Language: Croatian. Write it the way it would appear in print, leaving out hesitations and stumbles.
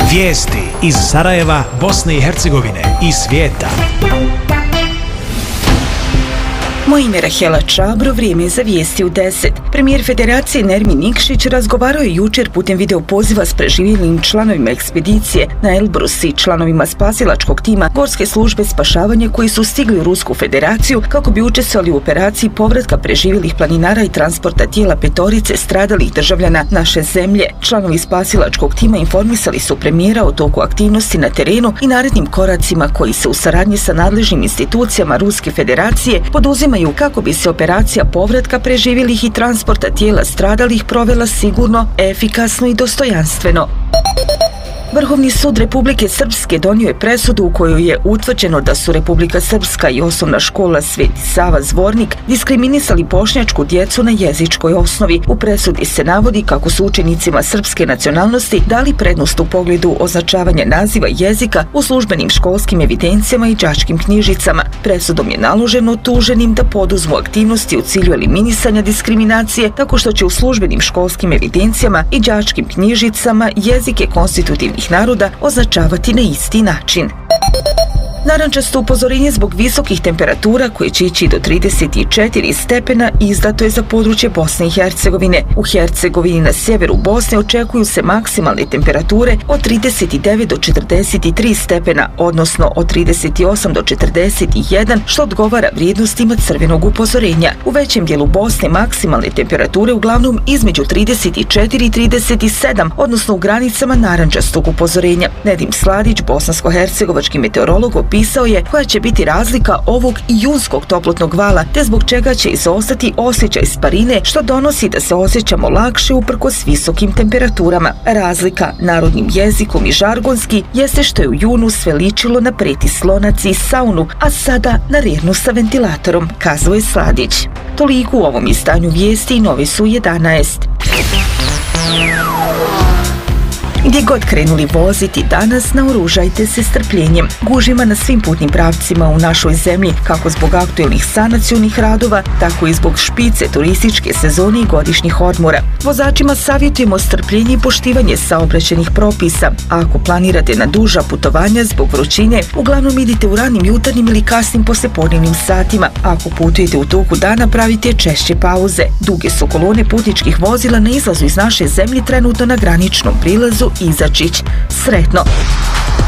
Vijesti iz Sarajeva, Bosne i Hercegovine i svijeta. Moje ime je Rahela Čabro, vrijeme je za vijesti u 10. Premijer Federacije Nermin Nikšić razgovarao je jučer putem video poziva s preživjelim članovima ekspedicije na Elbrus i članovima spasilačkog tima Gorske službe spašavanja koji su stigli u Rusku federaciju kako bi učestvovali u operaciji povratka preživjelih planinara i transporta tijela petorice stradalih državljana naše zemlje. Članovi spasilačkog tima informisali su premijera o toku aktivnosti na terenu i narednim koracima koji se u saradnji sa nadležnim institucijama Ruske federacije poduzimaju kako bi se operacija povratka preživjelih i transporta tijela stradalih provela sigurno, efikasno i dostojanstveno. Vrhovni sud Republike Srpske donio je presudu u kojoj je utvrđeno da su Republika Srpska i osnovna škola Sveti Sava Zvornik diskriminisali bošnjačku djecu na jezičkoj osnovi. U presudi se navodi kako su učenicima srpske nacionalnosti dali prednost u pogledu označavanja naziva jezika u službenim školskim evidencijama i đačkim knjižicama. Presudom je naloženo tuženim da poduzmu aktivnosti u cilju eliminisanja diskriminacije tako što će u službenim školskim evidencijama i đačkim knjižicama jezike konstitutivnih naroda označavati na isti način. Narančasto upozorenje zbog visokih temperatura koje će ići do 34 stepena izdato je za područje Bosne i Hercegovine. U Hercegovini na sjeveru Bosne očekuju se maksimalne temperature od 39 do 43 stepena, odnosno od 38 do 41, što odgovara vrijednostima crvenog upozorenja. U većem dijelu Bosne maksimalne temperature uglavnom između 34 i 37, odnosno u granicama narančastog upozorenja. Nedim Sladić, bosansko-hercegovački meteorolog, opisao je koja će biti razlika ovog i junskog toplotnog vala, te zbog čega će izostati osjećaj sparine, što donosi da se osjećamo lakše uprkos visokim temperaturama. Razlika narodnim jezikom i žargonski jeste što je u junu sve ličilo na pretis lonac i saunu, a sada na rernu sa ventilatorom, kazao je Sladić. Toliko u ovom izdanju vijesti i novi su 11. Gdje god krenuli voziti danas, naoružajte se strpljenjem. Gužima na svim putnim pravcima u našoj zemlji, kako zbog aktuelnih sanacionih radova, tako i zbog špice turističke sezone i godišnjih odmora. Vozačima savjetujemo strpljenje i poštivanje saobraćajnih propisa. A ako planirate na duža putovanja zbog vrućine, uglavnom idite u ranim jutarnjim ili kasnim poslijepodnevnim satima. Ako putujete u toku dana, pravite češće pauze. Duge su kolone putničkih vozila na izlazu iz naše zemlje trenutno na graničnom prilazu Izačić. Sretno!